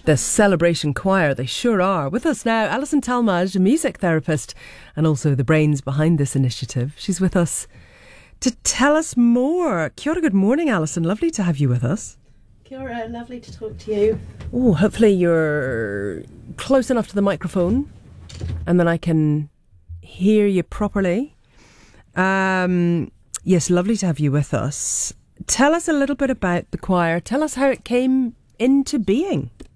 The Celebration Choir, they sure are. With us now, Alison Talmadge, a music therapist and also the brains behind this initiative. She's with us to tell us more. Kia ora, good morning, Alison. Lovely to have you with us. Kia ora, lovely to talk to you. Oh, hopefully you're close enough to the microphone and then I can hear you properly. Yes, lovely to have you with us. Tell us a little bit about the choir. Tell us how it came into being.